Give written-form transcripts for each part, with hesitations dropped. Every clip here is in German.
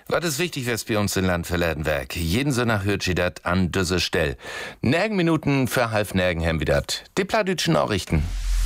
Was ist wichtig, was bei uns in Land verladen werk? Jeden Sonntag hört sie dat an diese Stelle. Närgen Minuten für halb närgen haben wir dat. Die plattdütschen Nachrichten.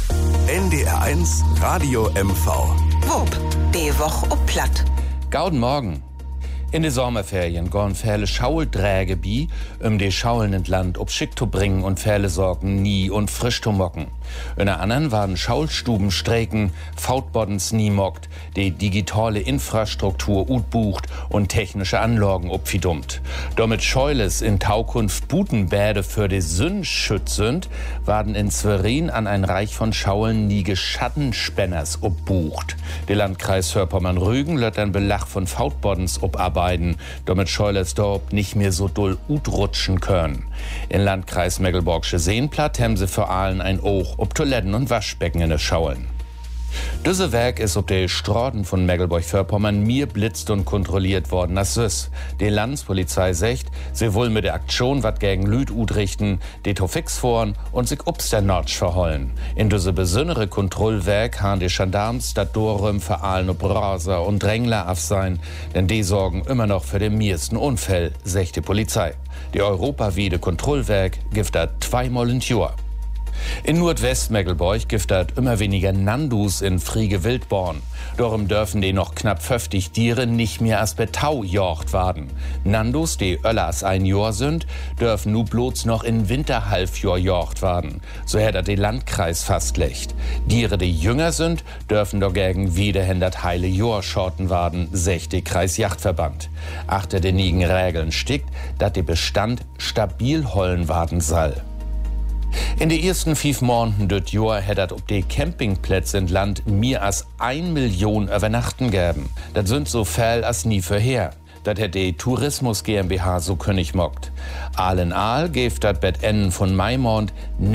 NDR1 Radio MV. Wupp, die Woche ob Platt. Gauden Morgen. In de Sommerferien gorn viele Schauldräge bi, de Schaulen in Land ob schick zu bringen und viele Sorgen nie und frisch zu mocken. In der anderen waren Schaulstuben streiken, Fautboddens nie mockt, die digitale Infrastruktur utbucht und technische Anlagen opfidummt. Damit Scheules in Taukunft Butenbäde für die Sünn schützt sind, waren in Zverin an ein Reich von Schaulen nie Schattenspenners opbucht. Der Landkreis Hörpommern-Rügen lässt ein Belach von Fautboddens oparbeiten, damit Scheules dort nicht mehr so doll utrutschen können. In Landkreis Mecklenburgische Seenplatt haben sie vor allem ein Oog ob Toiletten und Waschbecken in der Schaulen. Diese Werk ist ob der Straßen von Mecklenburg-Vorpommern mir blitzt und kontrolliert worden als süß. Die Landespolizei sagt, sie wollen mit der Aktion wat gegen Lüd richten, die to fix fahren und sich obst der Notch verhollen. In diese besondere Kontrollwerk haben die Gendarms dat Dorem für allen ob Raser und Drängler auf sein, denn die sorgen immer noch für den miesten Unfall, sagt die Polizei. Die europaweite Kontrollwerk gibt dat 2-mal in Jahr. In Nordwest-Mecklenburg gibt es immer weniger Nandus in Friege Wildborn. Darum dürfen die noch knapp 50 Tiere nicht mehr als Betau jocht werden. Nandus, die öller als ein Jahr sind, dürfen nu bloß noch in Winterhalbjahr jocht werden. So hätte die Landkreis fastlegt. Tiere, die jünger sind, dürfen dagegen wieder hindert heile Jahr schorten werden, sagt die Kreisjachtverband. Achter den nigen Regeln stickt, dass der Bestand stabil hollen werden soll. In den ersten 5 Monaten des Jahres hätte ob die Campingplätze in Land mehr als 1 Million Übernachten geben. Das sind so viel als nie vorher. Das hätte die Tourismus GmbH so König mockt. All in all gibt das bet Ende von Maimond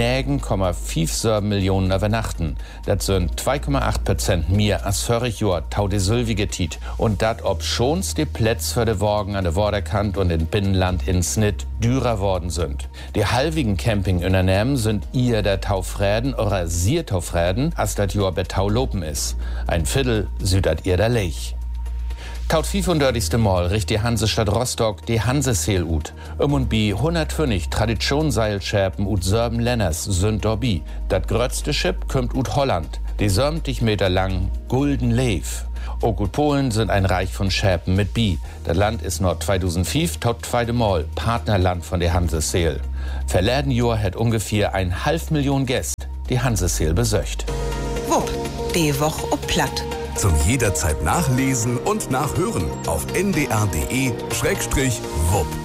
9,57 Millionen Übernachten. Das sind 2,8% mehr als vorig Jahr tau de sylvige Tiet. Und dat ob schons die Plätze für de Wagen an der Vorderkant und in Binnenland in Snit dürer worden sind. Die halbigen Campingunternehmen sind ihr der Taufräden oder sier Taufräden, als dat Jahr bet Tau lopen ist. Ein Viertel südert ihr der Lech. Taut 35. Mal richt die Hansestadt Rostock die Hanseseel ut. Und bi 120 Traditionsseilschärpen ut Sörben Lenners sind dorbi. Dat grötzte Schiff kommt ut Holland. Die 70 Meter lang Gulden Leif. Auch ut Polen sind ein Reich von Schärpen mit bi. Das Land ist noch 2005 taut 2. Mal Partnerland von der Hanseseel. Verleden Jahr hat ungefähr 500.000 Gäste die Hanseseel besöcht. Wupp, die Woche ob Platt. Zum jederzeit nachlesen und nachhören auf ndr.de/wupp.